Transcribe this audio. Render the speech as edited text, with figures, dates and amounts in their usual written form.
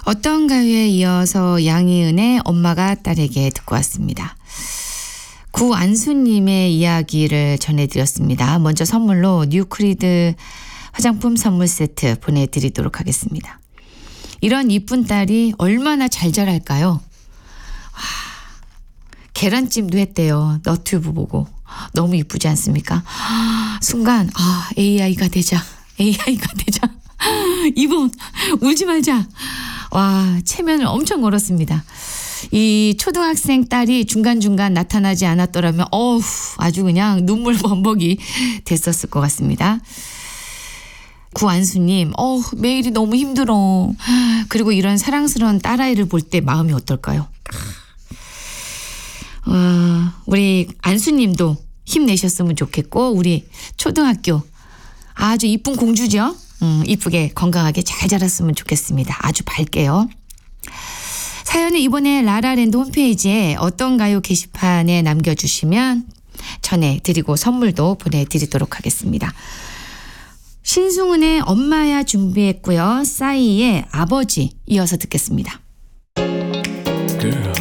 어떤 가요에 이어서 양희은의 엄마가 딸에게 듣고 왔습니다. 구안수님의 이야기를 전해드렸습니다. 먼저 선물로 뉴크리드 화장품 선물 세트 보내드리도록 하겠습니다. 이런 이쁜 딸이 얼마나 잘 자랄까요? 계란찜도 했대요. 너튜브 보고. 너무 이쁘지 않습니까? 순간 AI가 되자. AI가 되자. 이번 울지 말자. 와, 체면을 엄청 걸었습니다. 이 초등학생 딸이 중간중간 나타나지 않았더라면 아주 그냥 눈물 범벅이 됐었을 것 같습니다. 구안수님, 매일이 너무 힘들어. 그리고 이런 사랑스러운 딸아이를 볼 때 마음이 어떨까요? 우리 안수님도 힘내셨으면 좋겠고, 우리 초등학교 아주 이쁜 공주죠? 이쁘게 건강하게 잘 자랐으면 좋겠습니다. 아주 밝게요. 사연은 이번에 라라랜드 홈페이지에 어떤 가요 게시판에 남겨주시면 전해드리고 선물도 보내드리도록 하겠습니다. 신승훈의 엄마야 준비했고요. 싸이의 아버지 이어서 듣겠습니다. Girl.